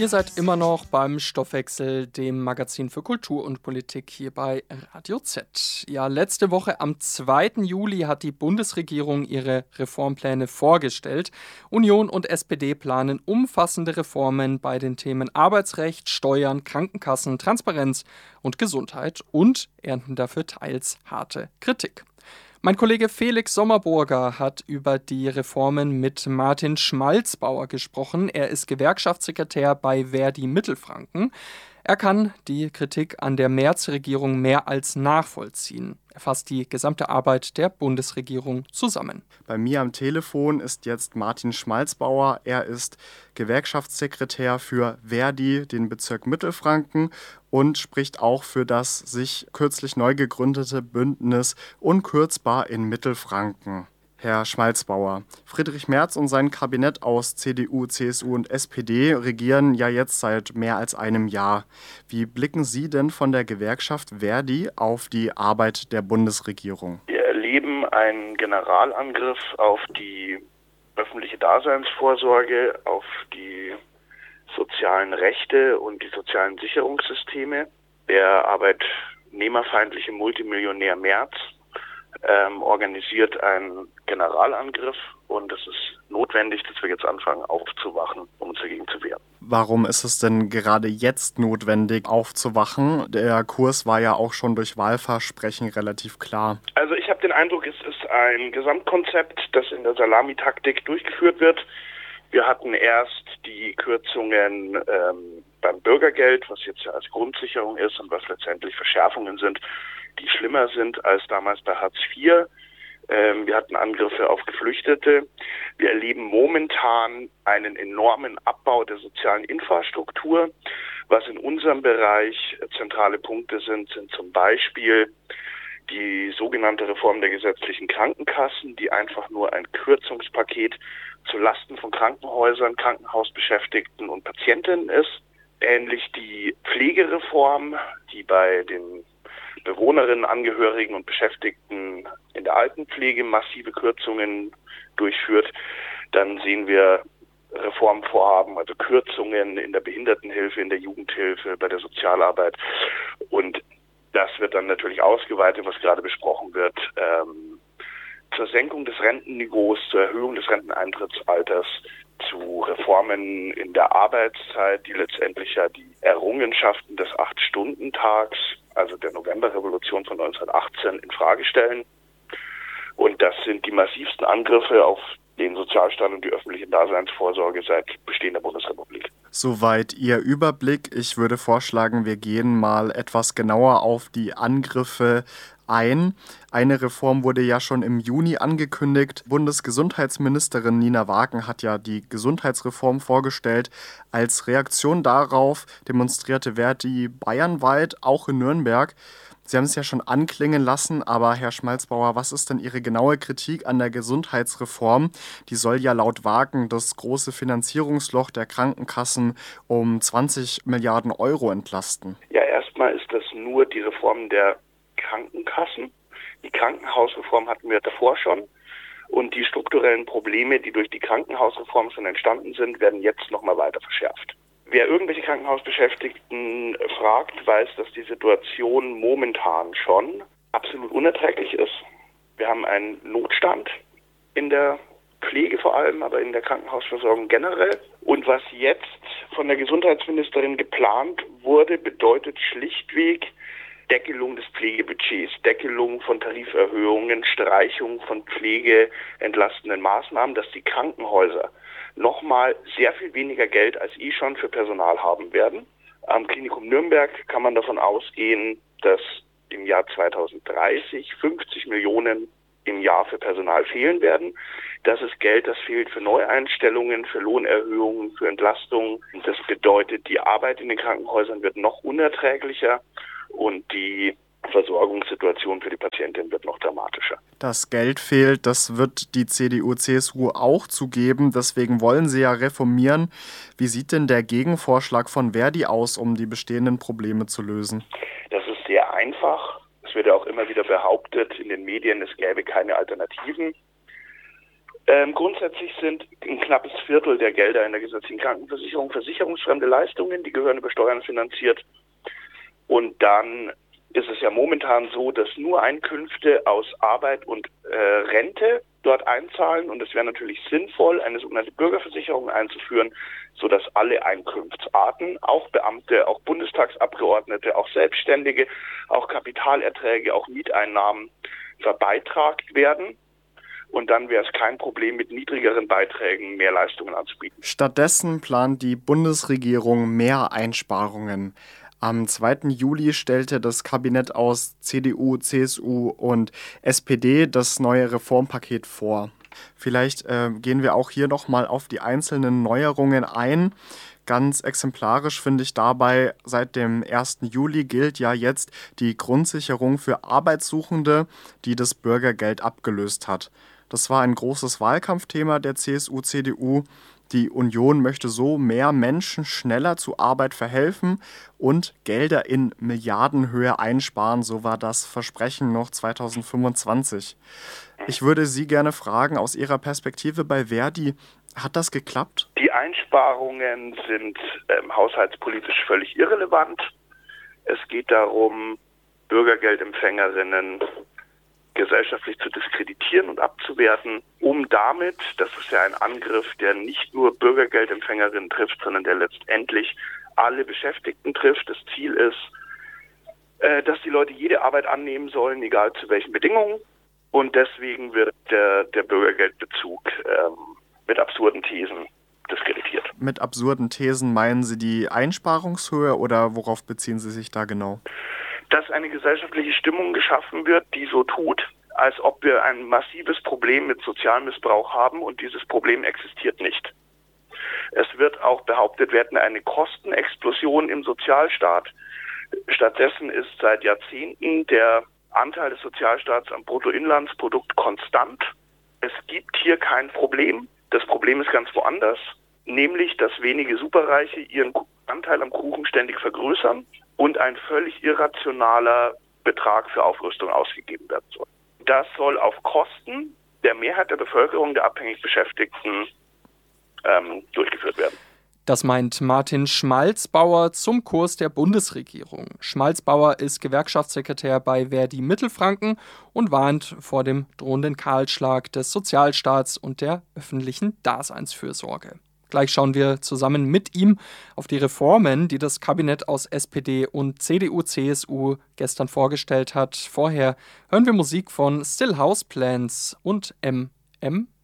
Ihr seid immer noch beim Stoffwechsel, dem Magazin für Kultur und Politik hier bei Radio Z. Ja, letzte Woche am 2. Juli hat die Bundesregierung ihre Reformpläne vorgestellt. Union und SPD planen umfassende Reformen bei den Themen Arbeitsrecht, Steuern, Krankenkassen, Transparenz und Gesundheit und ernten dafür teils harte Kritik. Mein Kollege Felix Sommerburger hat über die Reformen mit Martin Schmalzbauer gesprochen. Er ist Gewerkschaftssekretär bei Verdi Mittelfranken. Er kann die Kritik an der Merz-Regierung mehr als nachvollziehen. Er fasst die gesamte Arbeit der Bundesregierung zusammen. Bei mir am Telefon ist jetzt Martin Schmalzbauer. Er ist Gewerkschaftssekretär für Verdi, den Bezirk Mittelfranken, und spricht auch für das sich kürzlich neu gegründete Bündnis Unkürzbar in Mittelfranken. Herr Schmalzbauer, Friedrich Merz und sein Kabinett aus CDU, CSU und SPD regieren ja jetzt seit mehr als einem Jahr. Wie blicken Sie denn von der Gewerkschaft Verdi auf die Arbeit der Bundesregierung? Wir erleben einen Generalangriff auf die öffentliche Daseinsvorsorge, auf die sozialen Rechte und die sozialen Sicherungssysteme. Der arbeitnehmerfeindliche Multimillionär Merz organisiert einen Generalangriff und es ist notwendig, dass wir jetzt anfangen aufzuwachen, um uns dagegen zu wehren. Warum ist es denn gerade jetzt notwendig, aufzuwachen? Der Kurs war ja auch schon durch Wahlversprechen relativ klar. Also ich habe den Eindruck, es ist ein Gesamtkonzept, das in der Salamitaktik durchgeführt wird. Wir hatten erst die Kürzungen beim Bürgergeld, was jetzt ja als Grundsicherung ist und was letztendlich Verschärfungen sind, die schlimmer sind als damals bei Hartz IV. Wir hatten Angriffe auf Geflüchtete. Wir erleben momentan einen enormen Abbau der sozialen Infrastruktur. Was in unserem Bereich zentrale Punkte sind zum Beispiel die sogenannte Reform der gesetzlichen Krankenkassen, die einfach nur ein Kürzungspaket zu Lasten von Krankenhäusern, Krankenhausbeschäftigten und Patientinnen ist. Ähnlich die Pflegereform, die bei den Bewohnerinnen, Angehörigen und Beschäftigten in der Altenpflege massive Kürzungen durchführt. Dann sehen wir Reformvorhaben, also Kürzungen in der Behindertenhilfe, in der Jugendhilfe, bei der Sozialarbeit. Und das wird dann natürlich ausgeweitet, was gerade besprochen wird, zur Senkung des Rentenniveaus, zur Erhöhung des Renteneintrittsalters, zu Reformen in der Arbeitszeit, die letztendlich ja die Errungenschaften des 8-Stunden-Tags, also der Novemberrevolution von 1918, in Frage stellen. Und das sind die massivsten Angriffe auf den Sozialstaat und die öffentliche Daseinsvorsorge seit Bestehen der Bundesrepublik. Soweit Ihr Überblick. Ich würde vorschlagen, wir gehen mal etwas genauer auf die Angriffe ein. Eine Reform wurde ja schon im Juni angekündigt. Bundesgesundheitsministerin Nina Wagen hat ja die Gesundheitsreform vorgestellt. Als Reaktion darauf demonstrierte Verdi bayernweit, auch in Nürnberg. Sie haben es ja schon anklingen lassen, aber Herr Schmalzbauer, was ist denn Ihre genaue Kritik an der Gesundheitsreform? Die soll ja laut Wagen das große Finanzierungsloch der Krankenkassen um 20 Milliarden Euro entlasten. Ja, erstmal ist das nur die Reform der Krankenkassen. Die Krankenhausreform hatten wir davor schon. Und die strukturellen Probleme, die durch die Krankenhausreform schon entstanden sind, werden jetzt nochmal weiter verschärft. Wer irgendwelche Krankenhausbeschäftigten fragt, weiß, dass die Situation momentan schon absolut unerträglich ist. Wir haben einen Notstand in der Pflege vor allem, aber in der Krankenhausversorgung generell. Und was jetzt von der Gesundheitsministerin geplant wurde, bedeutet schlichtweg Deckelung des Pflegebudgets, Deckelung von Tariferhöhungen, Streichung von pflegeentlastenden Maßnahmen, dass die Krankenhäuser nochmal sehr viel weniger Geld als schon für Personal haben werden. Am Klinikum Nürnberg kann man davon ausgehen, dass im Jahr 2030 50 Millionen im Jahr für Personal fehlen werden. Das ist Geld, das fehlt für Neueinstellungen, für Lohnerhöhungen, für Entlastungen. Das bedeutet, die Arbeit in den Krankenhäusern wird noch unerträglicher und die Versorgungssituation für die Patientin wird noch dramatischer. Das Geld fehlt, das wird die CDU, CSU auch zugeben. Deswegen wollen sie ja reformieren. Wie sieht denn der Gegenvorschlag von Verdi aus, um die bestehenden Probleme zu lösen? Das ist sehr einfach. Es wird ja auch immer wieder behauptet in den Medien, es gäbe keine Alternativen. Grundsätzlich sind ein knappes Viertel der Gelder in der gesetzlichen Krankenversicherung versicherungsfremde Leistungen, die gehören über Steuern finanziert. Und dann ist es ja momentan so, dass nur Einkünfte aus Arbeit und Rente dort einzahlen. Und es wäre natürlich sinnvoll, eine sogenannte Bürgerversicherung einzuführen, sodass alle Einkunftsarten, auch Beamte, auch Bundestagsabgeordnete, auch Selbstständige, auch Kapitalerträge, auch Mieteinnahmen verbeitragt werden. Und dann wäre es kein Problem, mit niedrigeren Beiträgen mehr Leistungen anzubieten. Stattdessen plant die Bundesregierung mehr Einsparungen. Am 2. Juli stellte das Kabinett aus CDU, CSU und SPD das neue Reformpaket vor. Vielleicht gehen wir auch hier nochmal auf die einzelnen Neuerungen ein. Ganz exemplarisch finde ich dabei, seit dem 1. Juli gilt ja jetzt die Grundsicherung für Arbeitssuchende, die das Bürgergeld abgelöst hat. Das war ein großes Wahlkampfthema der CSU-CDU. Die Union möchte so mehr Menschen schneller zur Arbeit verhelfen und Gelder in Milliardenhöhe einsparen. So war das Versprechen noch 2025. Ich würde Sie gerne fragen, aus Ihrer Perspektive bei Verdi, hat das geklappt? Die Einsparungen sind haushaltspolitisch völlig irrelevant. Es geht darum, Bürgergeldempfängerinnen gesellschaftlich zu diskreditieren und abzuwerten, um damit, das ist ja ein Angriff, der nicht nur Bürgergeldempfängerinnen trifft, sondern der letztendlich alle Beschäftigten trifft. Das Ziel ist, dass die Leute jede Arbeit annehmen sollen, egal zu welchen Bedingungen. Und deswegen wird der Bürgergeldbezug mit absurden Thesen diskreditiert. Mit absurden Thesen meinen Sie die Einsparungshöhe oder worauf beziehen Sie sich da genau? Dass eine gesellschaftliche Stimmung geschaffen wird, die so tut, als ob wir ein massives Problem mit Sozialmissbrauch haben und dieses Problem existiert nicht. Es wird auch behauptet, wir hätten eine Kostenexplosion im Sozialstaat. Stattdessen ist seit Jahrzehnten der Anteil des Sozialstaats am Bruttoinlandsprodukt konstant. Es gibt hier kein Problem. Das Problem ist ganz woanders, nämlich dass wenige Superreiche ihren Anteil am Kuchen ständig vergrößern und ein völlig irrationaler Betrag für Aufrüstung ausgegeben werden soll. Das soll auf Kosten der Mehrheit der Bevölkerung, der abhängig Beschäftigten, durchgeführt werden. Das meint Martin Schmalzbauer zum Kurs der Bundesregierung. Schmalzbauer ist Gewerkschaftssekretär bei Verdi Mittelfranken und warnt vor dem drohenden Kahlschlag des Sozialstaats und der öffentlichen Daseinsfürsorge. Gleich schauen wir zusammen mit ihm auf die Reformen, die das Kabinett aus SPD und CDU-CSU gestern vorgestellt hat. Vorher hören wir Musik von Still House Plans und M.M.